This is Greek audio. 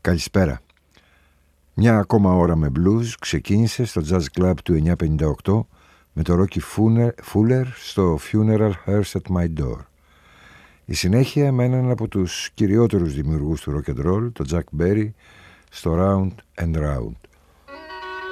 Καλησπέρα. Μια ακόμα ώρα με blues ξεκίνησε στο Jazz Club του 958 με το Rocky Fuller στο Funeral Hearse at My Door. Η συνέχεια με έναν από τους κυριότερους δημιουργούς του rock and roll, το Jack Berry, στο Round and Round.